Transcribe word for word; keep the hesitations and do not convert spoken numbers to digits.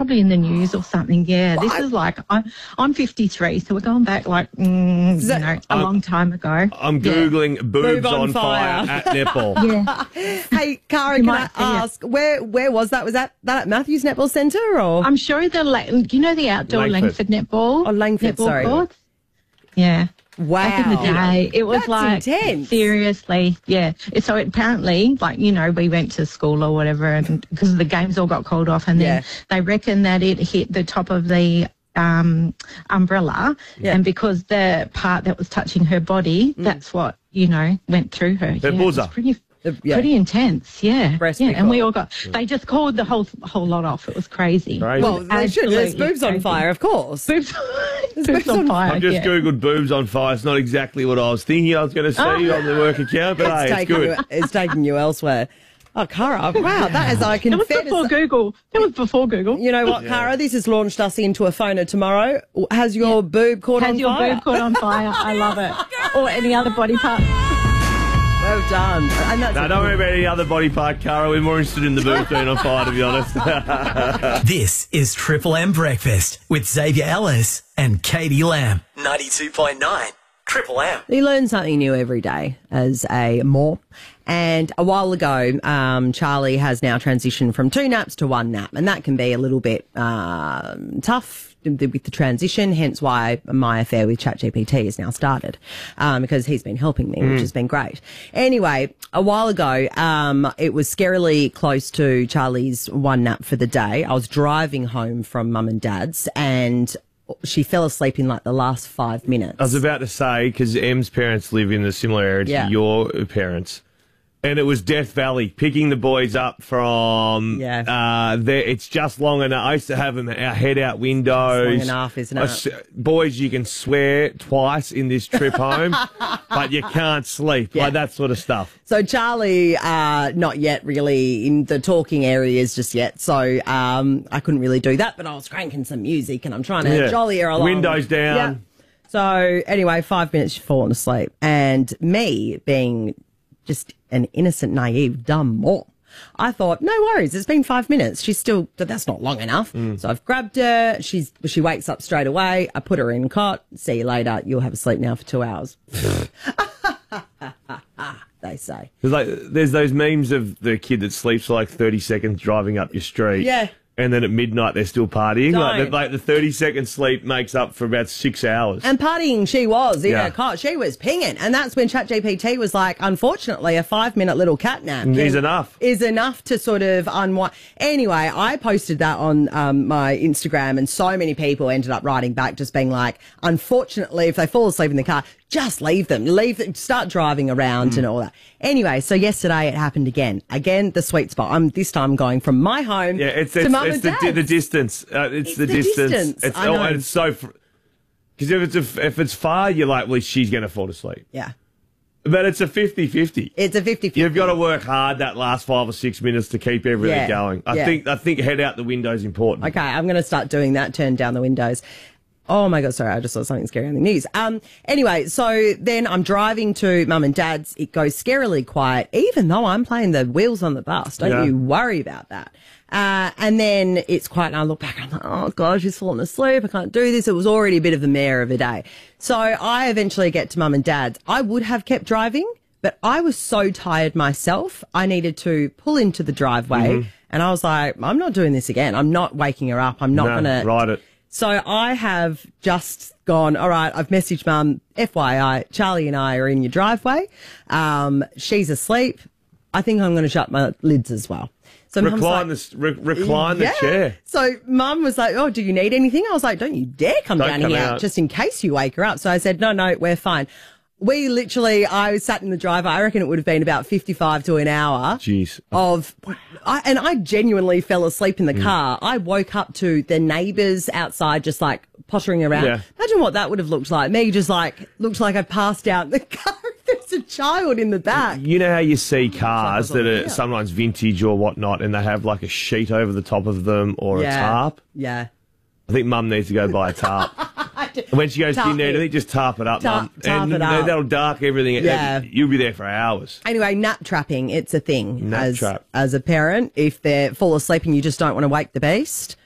probably in the news or something. Yeah, What? this is like I'm I'm fifty-three, so we're going back like mm, you that- know a long time ago. I'm Yeah. googling boobs Boob on on fire, fire. at netball. Yeah, Hey, Cara, You can I might see it. ask, where where was that? Was that, that at Matthews Netball Centre or? I'm sure the la- you know the outdoor Langford. Langford, netball. Oh, Langford, netball sorry. courts? Yeah. Wow. Back in the day, it was That's like intense. seriously, yeah. So apparently, like you know, we went to school or whatever, and because the games all got called off, and then Yeah. they reckon that it hit the top of the um, umbrella, Yeah. and because the part that was touching her body, that's what you know went through her. Yeah, it was buzzer. pretty. The- yeah. Pretty intense, yeah. Breast yeah, and we recall. all got. They just called the whole whole lot off. It was crazy. Crazy. Well, they should. There's Absolutely boobs on crazy. fire, of course. Boobs, boobs, boobs on on fire. I've just yeah. googled boobs on fire. It's not exactly what I was thinking I was going to see Oh. on the work account, but hey, it's taking good. You, it's taking you elsewhere. Oh, Cara, wow, that is, I can It was fair to before say- Google. It was before Google. You know what, Cara? This has launched us into a phoner tomorrow. Has your boob caught Has on your fire? boob caught on fire? I love it. Or any other body part. Well done. And that's No, a- don't worry about any other body part, Cara. We're more interested in the boobs being on fire, to be honest. This is Triple M Breakfast with Xavier Ellis and Katie Lamb. ninety-two point nine Triple M. You learn something new every day as a more. And a while ago, um, Charlie has now transitioned from two naps to one nap. And that can be a little bit um, tough with the transition, hence why my affair with ChatGPT has now started, um, because he's been helping me, which has been great. Anyway, a while ago, um, it was scarily close to Charlie's one nap for the day. I was driving home from mum and dad's and she fell asleep in like the last five minutes. I was about to say, because Em's parents live in a similar area Yeah. to your parents, and it was Death Valley, picking the boys up from, Yeah. uh, there. It's just long enough. I used to have them our head out windows. long enough, isn't I it? s- boys, you can swear twice in this trip home, but you can't sleep, Yeah. like that sort of stuff. So Charlie, uh, not yet really in the talking areas just yet. So um, I couldn't really do that, but I was cranking some music and I'm trying to Yeah. jolly her along. Windows down. Yeah. So anyway, five minutes she'd fallen asleep. And me being just an innocent, naive, dumb mom, I thought, no worries, it's been five minutes. She's still, but that's not long enough. So I've grabbed her. She's She wakes up straight away. I put her in cot. See you later. You'll have a sleep now for two hours. They say. There's like there's those memes of the kid that sleeps for like thirty seconds driving up your street. Yeah. And then at midnight they're still partying. Like Don't. the, like the thirty second sleep makes up for about six hours. And partying she was in Yeah. her cot. She was pinging. And that's when ChatGPT was like, unfortunately, a five minute little cat nap Is can- enough. Is enough to sort of unwind. Anyway, I posted that on um, my Instagram and so many people ended up writing back just being like, unfortunately, if they fall asleep in the car, just leave them. Leave them. Start driving around and all that. Anyway, so yesterday it happened again. Again, the sweet spot. I'm this time going from my home Yeah, it's to it's, mum it's and the, dad's. the distance. Uh, it's, It's the, the distance. distance. It's I oh, know. and it's so because if it's a, if it's far, you're like, well, she's going to fall asleep. Yeah. But it's a fifty-fifty. It's a fifty-fifty. You've got to work hard that last five or six minutes to keep everything Yeah, going. I yeah. think I think head out the window is important. Okay, I'm going to start doing that. Turn down the windows. Oh my God, sorry, I just saw something scary on the news. Um, anyway, so then I'm driving to mum and dad's. It goes scarily quiet, even though I'm playing the wheels on the bus. Don't Yeah. you worry about that. Uh, and then it's quiet and I look back and I'm like, oh God, she's fallen asleep. I can't do this. It was already a bit of a mare of a day. So I eventually get to mum and dad's. I would have kept driving, but I was so tired myself. I needed to pull into the driveway Mm-hmm. and I was like, I'm not doing this again. I'm not waking her up. I'm not No, going to ride it. So I have just gone, all right, I've messaged mum, F Y I, Charlie and I are in your driveway. Um, she's asleep. I think I'm going to shut my lids as well. So Mum's Recline like, the re- recline yeah. the chair. So mum was like, oh, do you need anything? I was like, don't you dare come Don't down come here out. just in case you wake her up. So I said, no, no, we're fine. We literally, I sat in the driveway. I reckon it would have been about fifty-five to an hour Jeez. of, I, and I genuinely fell asleep in the Mm. car. I woke up to the neighbours outside just like pottering around. Yeah. Imagine what that would have looked like. Me just like, looked like I passed out in the car. There's a child in the back. You know how you see cars Sounds like that a- are sometimes vintage or whatnot, and they have like a sheet over the top of them or a tarp? Yeah. I think Mum needs to go buy a tarp. When she goes to Tarp dinner, I it. think just tarp it up, Tarp- Mum. tarp and it up. that'll dark everything. Yeah. You'll be there for hours. Anyway, nap trapping, it's a thing Nap as, trap. as a parent. If they fall asleep and you just don't want to wake the beast,